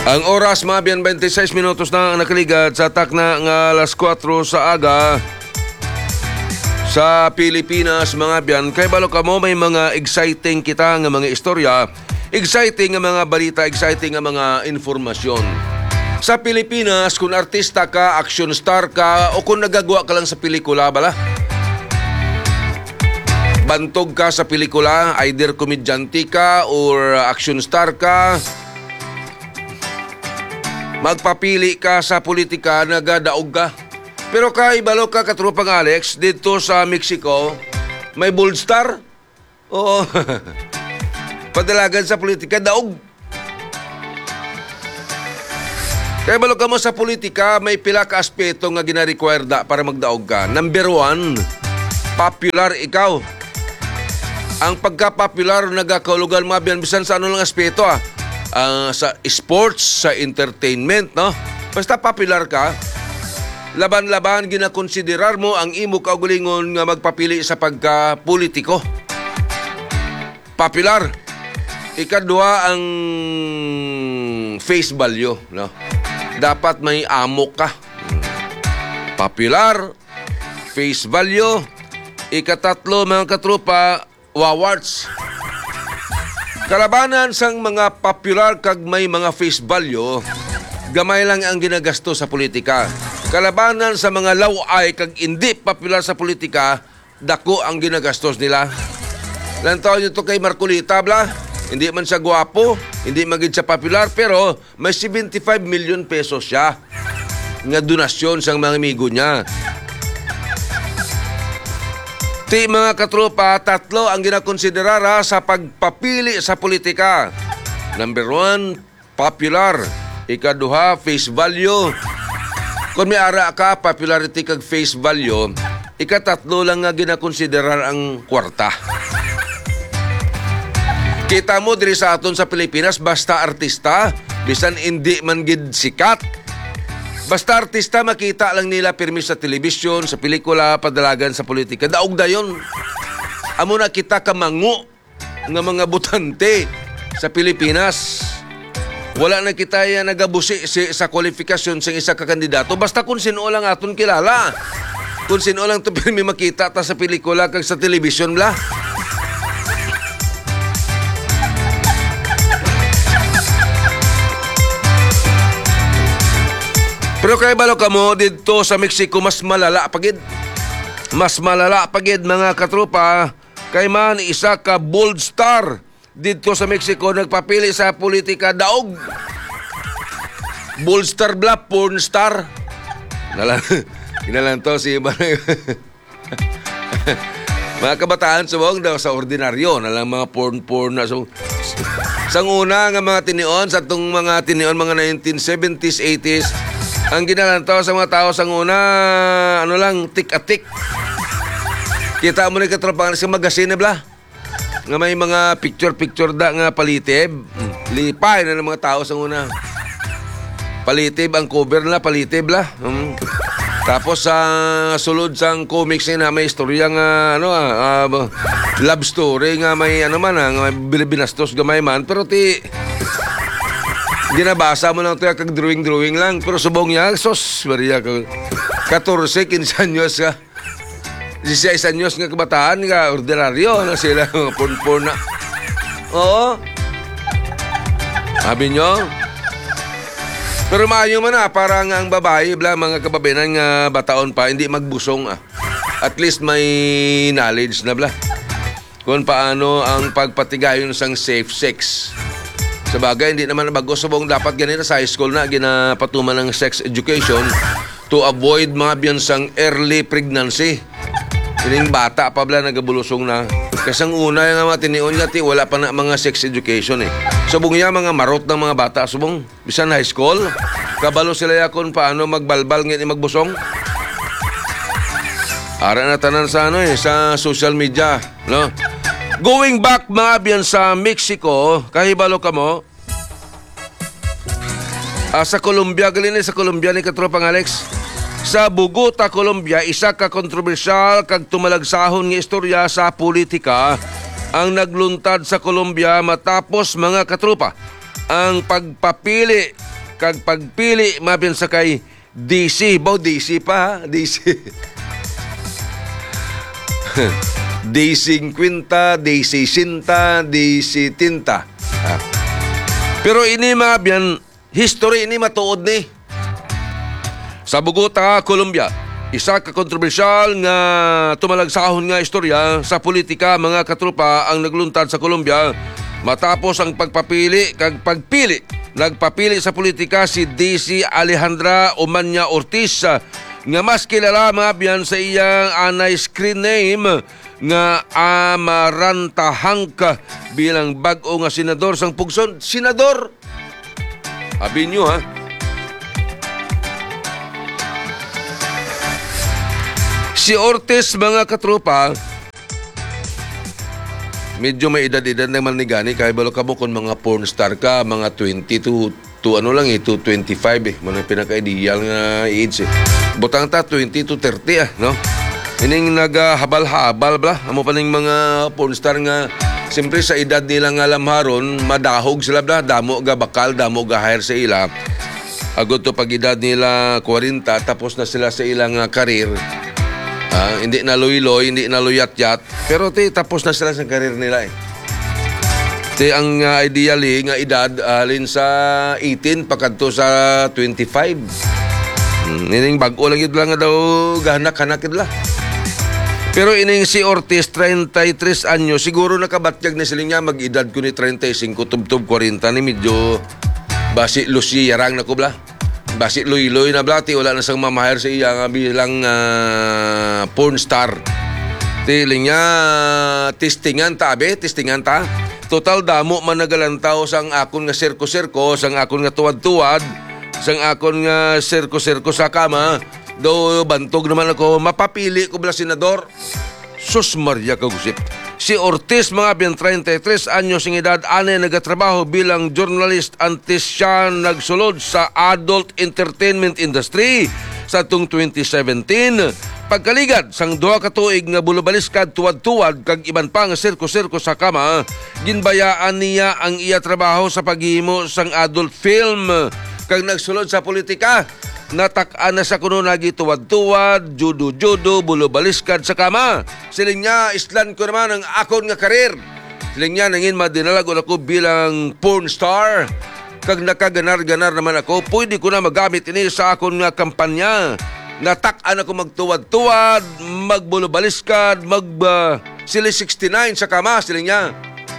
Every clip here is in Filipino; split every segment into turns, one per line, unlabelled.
Ang oras mga biyan 26 minutos na ang nakaligad sa takna ng alas 4 sa aga sa Pilipinas mga biyan. Kay balo ka mo may mga exciting kita nga mga istorya, exciting nga mga balita, exciting nga mga informasyon. Sa Pilipinas, kung artista ka, action star ka, o kung nagagawa ka lang sa pelikula bala, bantog ka sa pelikula, either komedyante ka or action star ka, magpapili ka sa politika, nagadaog ka. Pero kay balo ka katropang Alex, dito sa Mexico, may bold star. Oo. Padalagan sa politika, daog. Kaya balo ka mo sa politika, may pila ka aspeto nga gina-require para magdaog ka. Number 1, popular ikaw. Ang pagka-popular, nagkakaulugan mga biyan, bisan sa ano lang aspeto sa sports, sa entertainment, no? Basta popular ka, laban-laban ginakonsiderar mo ang imo kaugalingon nga magpapili sa pagka-politiko. Popular. Ikadua ang face value, no? Dapat may amo ka. Popular, face value. Ikatatlo mga katropa, awards. Kalabanan sang mga popular kag may mga face value, gamay lang ang ginagasto sa politika. Kalabanan sa mga laway kag hindi popular sa politika, dako ang ginagastos nila. Lantaw nyo to kay Marcolita bla, hindi man siya gwapo, hindi magid siya popular, pero may 75 million pesos siya nga donasyon sang mga amigo niya. Ti mga katropa, tatlo ang ginakonsiderara sa pagpapili sa politika. Number 1, popular. Ikaduha, face value. Kung may ara ka, popularity kag face value, ikatatlo lang nga ginakonsiderar ang kwarta. Kita mo diri sa aton sa Pilipinas, basta artista, bisan hindi man gid sikat, basta artista, makita lang nila pirmi sa telebisyon, sa pelikula, padalagan sa politika. Daog dayon. Amo na kita kamango nga mga butante sa Pilipinas. Wala na kita yan nagabusi sa kwalifikasyon sa isa ka kandidato. Basta kung sino lang aton kilala. Kung sino lang ito pirmi makita ta sa pelikula kag sa telebisyon bla. Pero kay balo ka mo, dito sa Mexico, mas malala pagid. Mas malala pagid mga katropa. Kay man, isa ka bold star dito sa Mexico, nagpapili sa politika, daog. Bold star bla, porn star. Inalang to si iba. Mga kabataan, subong daw sa ordinaryo, nalang mga porn na. So, sang una nga mga tinion, sa itong mga tinion, mga 1970s, 80s, ang ginalantaw sa mga tao sa una, ano lang, tik-atik. Kita mo na katropa sa magazine bla. Nga may mga picture-picture da nga palitib. Lipay na ng mga tao sa una. Palitib ang cover na, palitib la. Tapos sa sulod sang comics na may istorya nga, love story nga may, nga may binastos gamay man. Pero ginabasa mo lang ito kag drawing lang. Pero subong niya, sos, Maria, 14, 15 anyos ka. 16 anyos nga kabataan nga, ordinaryo na sila, pun-pun na. Oo. Sabi nyo. Pero maayo man parang ang babae, bla, mga kababayan nga bataon pa, hindi magbusong At least may knowledge na, bla. Kung paano ang pagpatigayon sang safe sex. Sa bagay, hindi naman bago. Subong dapat ganito sa high school na ginapatuman ng sex education to avoid mga biyansang early pregnancy. Sining bata pa bala nagabulusong na. Kasi ang una yung mga tinion niya, wala pa na mga sex education Subong niya mga marot ng mga bata. Subong, bisan high school, kabalo sila yakon paano magbalbal ngayon magbusong. Ara na tanan sa sa social media, no? Going back mga biyan sa Mexico, kahibalo ka mo, sa Colombia, galing sa Colombia ni katropang Alex, sa Bogota, Colombia, isa ka kontrobersyal kag tumalagsahon nga istorya sa politika ang nagluntad sa Colombia matapos mga katropa ang pagpapili kag pagpili mabiyan sa kay DC. Bao DC pa, ha? DC. D50, D60, D70. Pero ini mabiyan, history ini matuod ni. Sa Bogota, Colombia, isa ka kontrobersyal nga tumalagsahon nga istorya sa politika, mga katropa, ang nagluntad sa Colombia matapos ang pagpapili kag pagpili. Nagpapili sa politika si DC Alejandra Omaña Ortiz nga mas kilala mabiyan sa iyang anay screen name nga Amaranta Hank bilang bag-o nga senador sang Pugson. Senador! Abi nyo, ha? Si Ortiz, mga katropa, medyo may edad-edad naman ni gani, kaya balo ka mo kung mga porn star ka, mga 20 to ano lang, 25 mga pinaka-ideal nga age Butang ta 20 to 30 no? Ining naghabal-habal bla, amo pa ning mga porn star nga siyempre sa edad nila nga lamharon, madahog sila bla, damo ga bakal, damo ga hire sa ila. Agod to pag edad nila 40, tapos na sila sa ilang karir. Hindi na loy-loy, hindi na luyat-yat, pero tapos na sila sa karir nila eh. Ang ideally nga edad alin sa 18 pakadto sa 25. Ining bag-o lang lang nga daw gahanak-hanak idla. Pero ining si Ortiz 33 anyo, siguro nakabatyag na sila nga mag-edad ko ni 35 tubtob 40 ni medyo basi Lucy yarang na ko bla. Basi loy-loy na blati, wala na sang mamahir sa iya nga bilang porn star. Tiling niya, testingan ta. Total damo managalantaw sang akon nga serko-serko, sang akon nga tuwad-tuwad, sang akon nga serko-serko sa kama. Do bantog naman ako, mapapili ko bala senador. Sus Maria kagusip. Si Ortiz, mga 33 anyos ng edad, ane nagatrabaho bilang journalist antes siya nagsulod sa adult entertainment industry sa tung 2017. Pagkaligad sang duha ka tuig nga bulubaliskad tuwad-tuwad kag iban pa nga sirko-sirko sa kama, ginbayaan niya ang iya trabaho sa paghimo sang adult film kag nagsulod sa politika. Natak-an na sa kuno nagi tuwad-tuwad, judo-judo, bulubaliskad sa kama. Siling niya, islan ko naman ang akon nga karir. Siling niya, nangin madinalag ako bilang porn star. Kag nakaganar-ganar naman ako, pwede ko na magamit ini sa akon nga kampanya. Natak-an ako magtuwad-tuwad, magbulubaliskad, sili 69 sa kama, siling niya.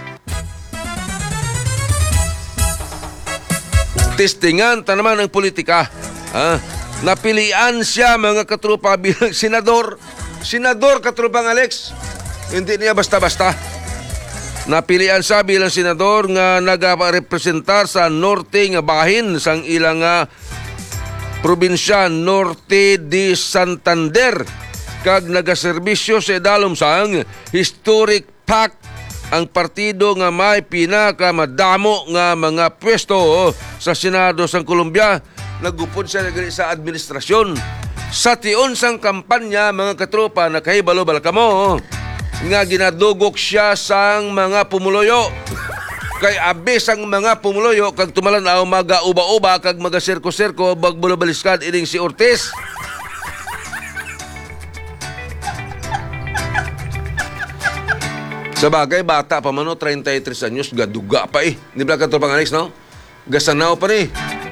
Testingan ta naman ang politika. Napilian siya, mga katropa, bilang senador. Senador, katropang Alex. Hindi niya basta-basta. Napilian siya bilang senador nga nagarepresentar sa norte nga bahin sang ilang probinsya Norte de Santander. Kag nagaserbisyo sa dalom sang historic PAC, ang partido nga may pinakamadamo nga mga pwesto sa Senado sang Colombia. Nagupod siya sa administrasyon. Sa tion sang kampanya, mga katropa, nakahibalo-bal ka mo nga ginadugok siya sang mga pumuloyo. Kay abis ang mga pumuloyo kag tumalanaw maga-uba-uba kag maga-sirko-sirko bagbulabaliskad ining si Ortiz. Sa bagay, bata pa man, 33 anyos, gaduga pa eh. Di ba katropang Alex, no? Gasanaw pa ni.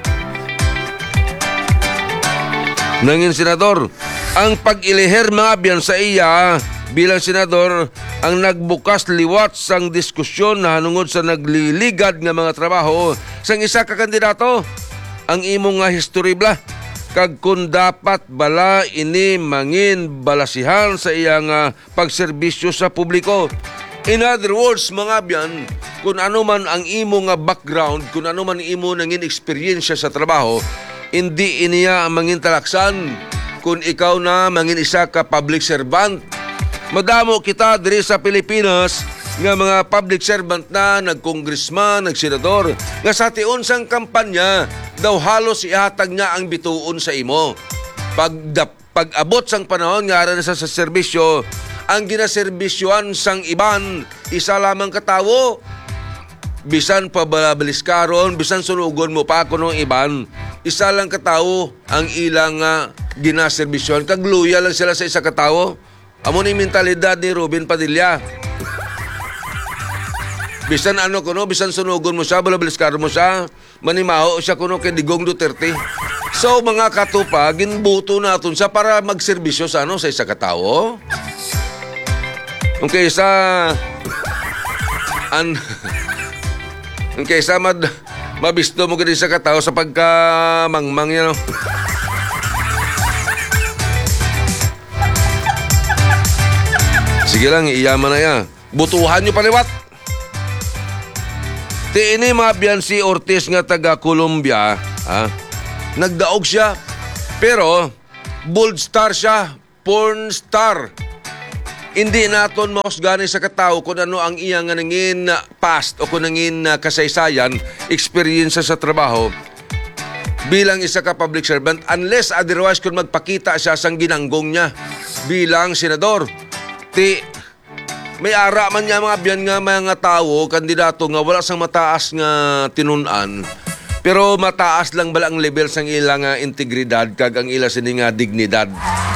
Nangin senador, ang pag-iliher mga biyan sa iya bilang senador ang nagbukas liwat sang diskusyon na hanungod sa nagliligad nga mga trabaho sang isa ka kandidato. Ang imong nga history bla kag kung dapat bala ini mangin balasihan sa iyang pagserbisyo sa publiko. In other words, mga biyan, kung ano man ang imo nga background, kung ano man imo nangin eksperyensya sa trabaho, hindi iniya mangin talaksan kung ikaw na mangin isa ka public servant. Madamo kita diri sa Pilipinas nga mga public servant na nagkongresman, nagsenador, nga sa tion sang kampanya daw halos ihatag niya ang bituon sa imo. Pag-abot sang panahon nga aran sa serbisyo, ang ginaserbisyoan sang iban isa lamang katawo. bisan pabalabilis karon, bisan sunugon mo pa kuno iban, isa lang katao ang ilang ginaserbisyon, kag loyal lang sila sa isa katao. Amo ni mentalidad ni Robin Padilla. Bisan ano kuno, bisan sunugon mo siya, balabilis karon mo siya, manimaho siya kuno kay Digong Duterte. So mga katupa, ginbuto naton sa para magserbisyo sa sa isa katao. Kung kaysa mabisto mo gani sa katao sa pagkamangmang yan. Sige lang, iyaman na yan. Butuhan nyo paliwat. Ini mga biyan si Ortiz nga taga Colombia, nagdaog siya, pero bold star siya, porn star. Hindi naton mahusgani sa katao kung ano ang iyang nangin past o kung nangin kasaysayan, experience sa trabaho bilang isa ka public servant, unless otherwise kung magpakita siya sang ginanggong niya bilang senador. May ara man niya mga biyan nga mga tao, kandidato nga wala sang mataas nga tinunan, pero mataas lang bala ang level sang ilang integridad kag ang ilang sini nga dignidad.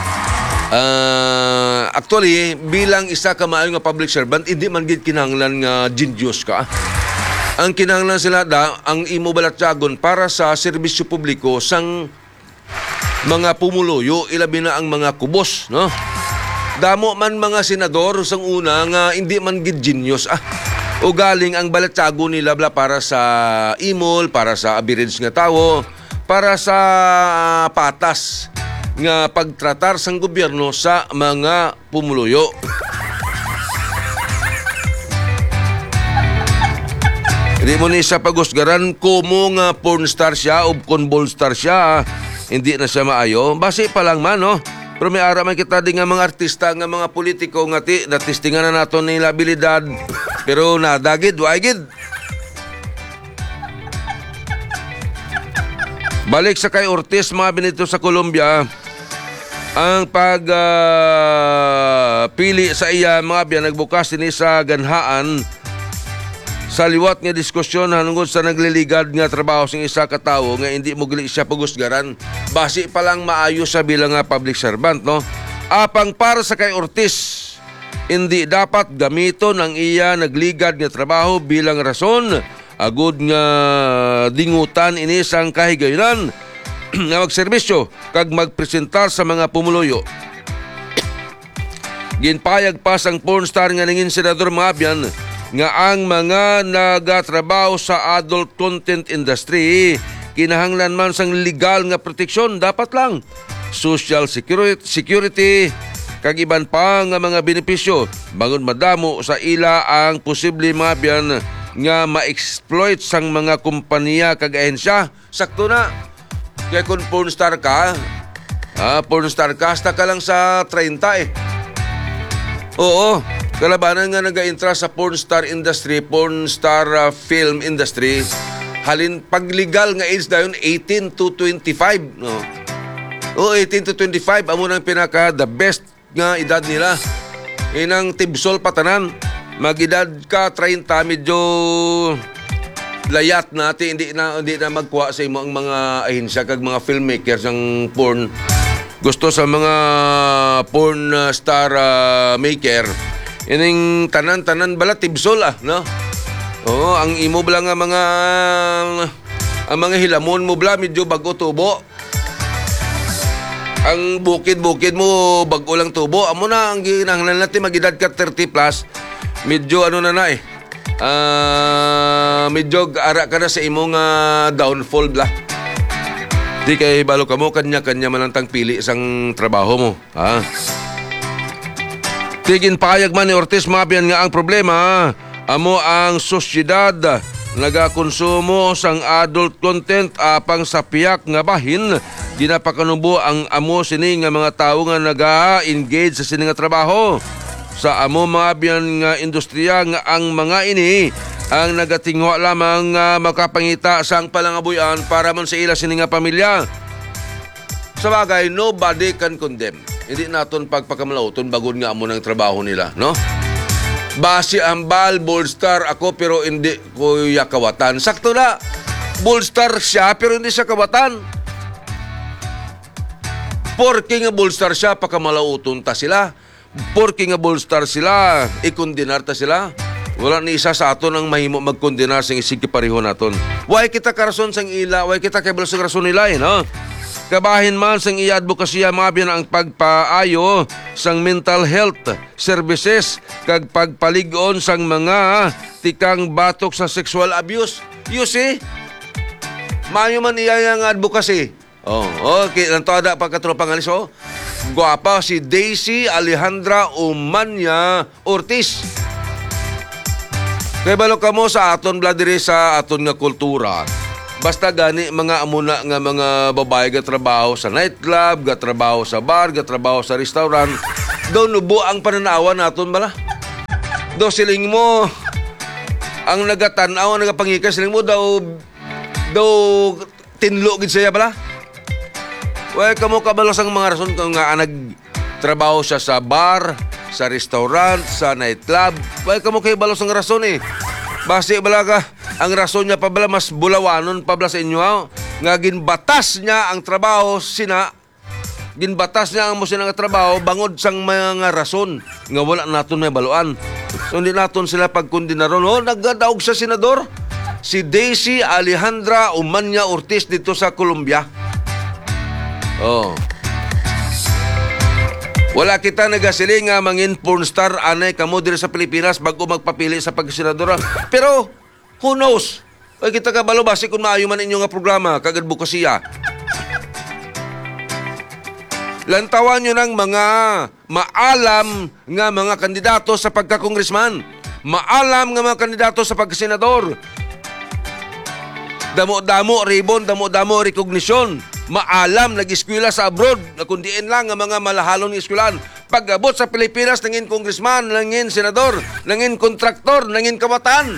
Actually, bilang isa ka maayo nga public servant, hindi man gid kinahanglan nga genius ka. Ang kinahanglan sila ang imo balatyagon para sa serbisyo publiko sang mga pumuluyo, ilabi na ang mga kubos, no? Damo man mga senador sang una nga hindi man gid genius o galing ang balatyago nila bla para sa imol, para sa average nga tawo, para sa patas nga pagtratar sang gobyerno sa mga pumuluyo. Hindi mo ni siya pagusgaran kumo nga porn star siya o conbol star siya, hindi na siya maayo. Base pa lang man, no? Pero may ara man kita din nga mga artista, nga mga politiko nga natistingan na nato nila abilidad, pero nadagid, waigid. Balik sa kay Ortiz, mga binito sa Colombia, ang pili sa iya mga biyan nagbukas din sa ganhaan sa liwat nga diskusyon hanungod sa nagliligad nga trabaho sing isa ka tawo nga hindi mo gali siya pagusgaran. Base pa lang maayo sa bilang nga public servant, no? Apang para sa kay Ortiz, hindi dapat gamiton ang iya nagligad nga trabaho bilang rason agud nga dingutan ini sang kahigayunan nga magserbisyo kag magpresentar sa mga pumuluyo. Ginpayag pa sang pornstar nga nangin senador mga biyan nga ang mga nagatrabaho sa adult content industry kinahanglan man sang legal nga proteksyon, dapat lang social security kag iban pa nga mga benepisyo bangon madamo sa ila ang posible mga biyan nga ma-exploit sang mga kompanya kag ahensya. Sakto na kaya kung pornstar ka, hasta ka lang sa 30 Oo, kalabanan nga nag-intra sa pornstar industry, pornstar film industry, halin pag legal nga age dayon 18 to 25, no. 18 to 25 amo nang pinaka the best nga edad nila. Inang tibsol patanan, magedad ka 30 medyo layat natin, hindi na magkuha sa imo ang mga ahensya kag mga filmmakers ang porn. Gusto sa mga porn star maker, ining tanan-tanan bala tibsol no? Oo, ang imo bala nga ang mga hilamon mo bala medyo bago tubo. Ang bukid-bukid mo bago lang tubo. Amo na ang ginahanglan natin magedad ka 30 plus. Medyo medyo ara ka na sa imong downfall bla. Di kay balo ka mo, kanya-kanya man ang tangpili isang trabaho mo. Tigin payag man ni Ortiz mabiyan nga ang problema, amo ang sosyedad nagakonsumo sang adult content apang sa piyak nga bahin, di na pakanubo ang amo sini nga mga tao nga naga-engage sa sini nga trabaho. Sa amo mga biyan nga industriya nga ang mga ini ang nagatingwa lamang makapangita sang palangabuyan para man sa ila sini nga pamilya. Sa bagay, nobody can condemn. Hindi naton pagpakamlauton bagon nga amo ng trabaho nila, no? Basi ambal, Bullstar ako pero hindi ko kawatan. Sakto na. Bullstar siya pero hindi siya kawatan. Porke nga Bullstar siya, pakamalauton ta sila. Porke nga Bullstar sila, ikondinar ta sila. Wala ni isa sa aton ang mahimo magkondinar sa isig pareho naton. Why kita karason sang ila, why kita kay sa rason nila, no? Kabahin man sang i-advokasya mabiyan ang pagpaayo sang mental health services kag pagpaligon sang mga tikang batok sa sexual abuse. You see? Mayo man iya nga advocacy. Oh, okay, lanto ada pagkatropang alis, oh. Guwapa si Daisy Alejandra Umanya Ortiz. Kaya balo ka mo sa aton bladiri sa aton nga kultura. Basta gani mga amuna nga mga babae ga trabaho sa nightclub, ga trabaho sa bar, ga trabaho sa restaurant. Daw nubo ang pananawan naton bala. Daw siling mo ang nagatanaw, nagapangikas siling mo daw tinlo gid siya bala. Way kamo kabalo sang mga rason kung nga nagtrabaho siya sa bar, sa restaurant, sa nightclub. Way kamo kay balo sang rason eh. Basi bala ka, ang rason niya pa bala mas bulawanon pa bala sa inyo nga ginbatas niya ang trabaho sina. Ginbatas niya ang mo sina nga trabaho bangod sang mga rason nga wala naton may baluan. So hindi naton sila pagkundinaron. Oh, nagadaog sa senador si Daisy Alejandra Umanya Ortiz dito sa Colombia. Oh. Wala kita nagasiling nga mangin pornstar anay kamo diri sa Pilipinas bago magpapili sa pagsenadora. Pero who knows? Ay kita kabalo basi kung maayo man inyo nga programa kag advokasya. Lantawan nyo ng mga maalam nga mga kandidato sa pagkakongresman. Maalam nga mga kandidato sa pagkasenador. Damo-damo ribon, damo-damo rekognisyon. Maalam nag-eskwela sa abroad na kundiin lang ang mga malahalong eskwelahan. Pag-abot sa Pilipinas, nangin congressman, nangin senador, nangin kontraktor, nangin kawatan.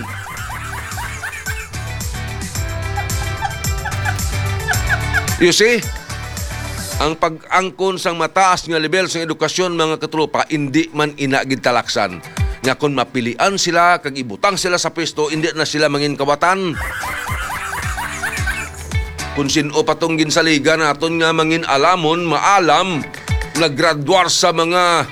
You see? Ang pag-angkon sang mataas nga level sa edukasyon mga katrupa, hindi man inagid talaksan. Nga kung mapilian sila, kag ibutang sila sa pwesto, hindi na sila mangin kawatan. Kung sino patong ginsaliga naton nga mangin alamon, maalam, naggraduar sa mga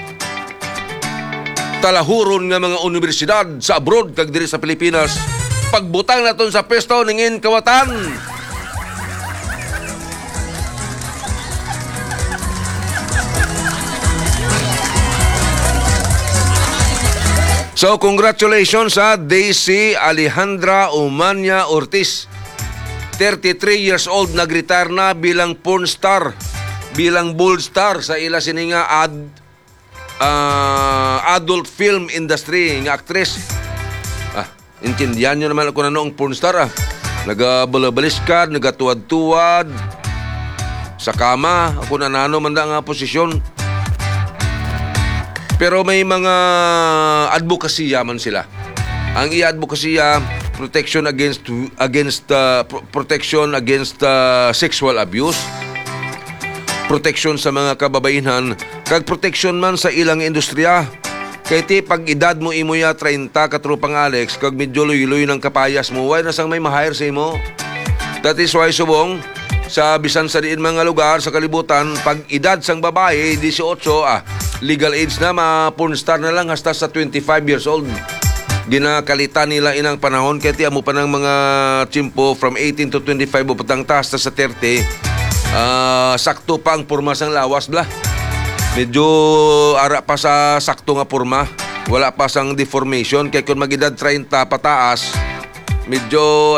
talahuron nga mga universidad sa abroad kag diri sa Pilipinas, pagbutang naton sa pwesto ningin kawatan. So congratulations sa Daisy Alejandra Umanya Ortiz. 33 years old, nag-retire na bilang porn star, bilang bullstar sa ila sininga adult film industry nga actress. Intindihan nyo naman ako na noong porn star. Nagabalabalis-kad, nagatuwad-tuwad sa kama. Ako na nano man nga posisyon. Pero may mga advokasya man sila. Ang i-advokasya, protection against sexual abuse, protection sa mga kababaihan, kag protection man sa ilang industriya. Kay ti pag edad mo imo ya 30 katrupang Alex, kag medyo luy-luy ng kapayas mo, why na sang may ma-hire sa imo. That is why subong sa bisan sa diin mga lugar sa kalibutan, pag edad sang babae 18, legal age na ma-porn star na lang hasta sa 25 years old. Ginakalitan nila inang panahon kaya tiyan mo pa ng mga tsimpo from 18 to 25 o patang taas sa 30. Sakto pa ang porma sang lawas bla. Medyo ara pa sa sakto nga porma. Wala pa sang deformation kaya kung mag-edad 30 pataas, medyo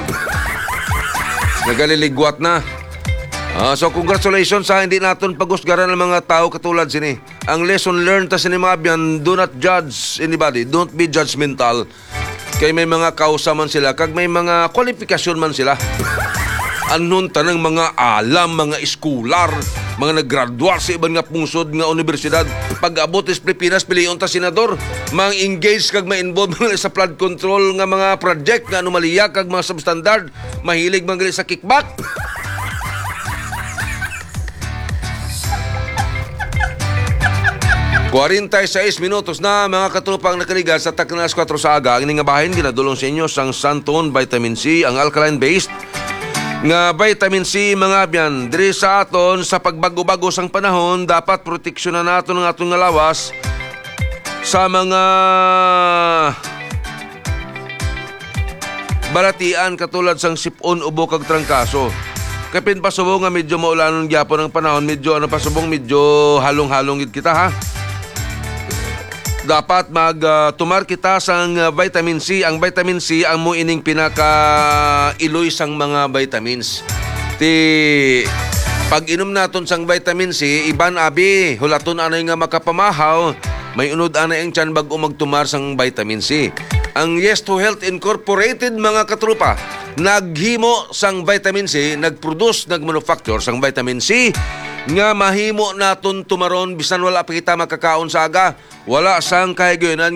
nagaliligwat na. So congratulations sa hindi naton pagusgaran ng mga tao katulad sini. Ang lesson learned ta sini mga biyan, do not judge anybody, don't be judgmental. Kay may mga kausa man sila, kag may mga kwalifikasyon man sila. Anon tanang mga alam, mga eskular, mga naggraduar sa ibang nga pungsod nga universidad. Pag-abot is Pilipinas, piliyon ta senador, mga engage kag ma-involve sa flood control nga mga project nga anomalya kag mga substandard, mahilig man gali sa kickback. 46 minutos na mga katrupang nakaligan sa Taknas 4 sa aga. Ang iningabahin, ginadulong sa inyo sang Santon Vitamin C, ang alkaline-based nga vitamin C mga abyan. Diri sa aton sa pagbago-bago sang panahon, dapat proteksyonan nato ng atong lawas sa mga balatian katulad sang sipon, ubo kag trangkaso. Kapin pasubong nga medyo maulanon gyapon ang panahon, medyo pasubong, medyo halong-halong gid kita ha. Dapat tumar kita sang vitamin C. Ang vitamin C ang mo ining pinaka-iloy sang mga vitamins. Pag inom naton sang vitamin C, iban abi, hulaton anay nga makapamahaw, may unod anay ang tiyan bago magtumar sang vitamin C. Ang Yes to Health Incorporated mga katrupa, naghimo sang vitamin C, nagproduce, nagmanufacture sang vitamin C nga mahimo naton tumaron bisan wala pa kita makakaon sa aga, wala sang kahigayonan